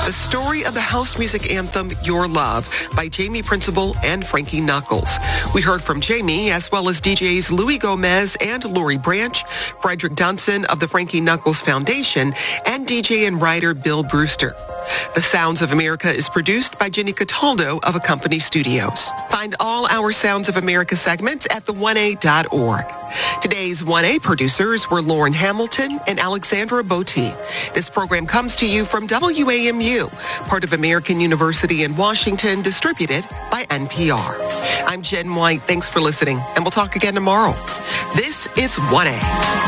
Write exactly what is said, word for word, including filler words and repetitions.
the story of the house music anthem Your Love by Jamie Principle and Frankie Knuckles. We heard from Jamie as well as D Js Louis Gomez and Lori Branch, Frederick Dunson of the Frankie Knuckles Foundation, and D J and writer Bill Brewster. The Sounds of America is produced by Jenny Cataldo of Accompany Studios. Find all our Sounds of America segments at the one a dot org. Today's one A producers were Lauren Hamilton and Alexandra Botti. This program comes to you from W A M U, part of American University in Washington, distributed by N P R. I'm Jen White. Thanks for listening, and we'll talk again tomorrow. This is one A.